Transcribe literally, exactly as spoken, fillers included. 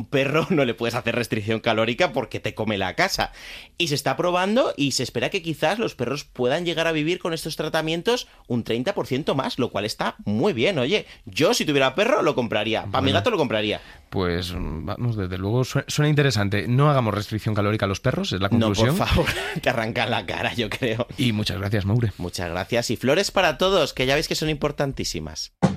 perro no le puedes hacer restricción calórica porque te come la casa. Y se está probando y se espera que quizás los perros puedan llegar a vivir con estos tratamientos un treinta por ciento más, lo cual está muy bien. Oye, yo si tuviera perro lo compraría, para Bueno, mi gato lo compraría. Pues vamos, desde luego su- suena interesante. No hagamos restricción calórica a los perros, es la No, conclusión. por favor, te arrancan la cara, yo creo. Y muchas gracias, Maure. Muchas gracias y flores para todos, que ya veis que son importantísimas.